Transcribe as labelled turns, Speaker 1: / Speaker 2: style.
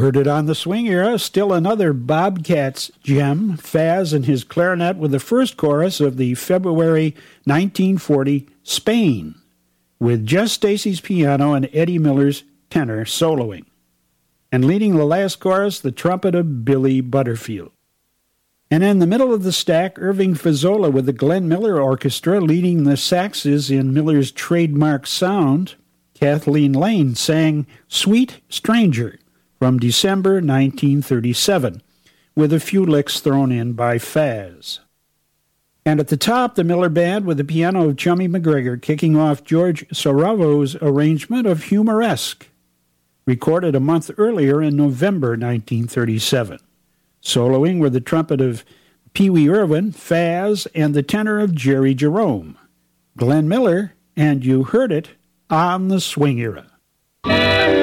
Speaker 1: heard it on the swing era, still another Bobcats gem, Faz and his clarinet with the first chorus of the February 1940 Spain, with Jess Stacy's piano and Eddie Miller's tenor soloing. And leading the last chorus, the trumpet of Billy Butterfield. And in the middle of the stack, Irving Fazzola with the Glenn Miller Orchestra leading the saxes in Miller's trademark sound. Kathleen Lane sang Sweet Stranger from December 1937, with a few licks thrown in by Faz. And at the top, the Miller Band with the piano of Chummy McGregor kicking off George Saravo's arrangement of Humoresque, recorded a month earlier in November 1937. Soloing were the trumpet of Pee Wee Irwin, Faz, and the tenor of Jerry Jerome. Glenn Miller, and you heard it on the swing era.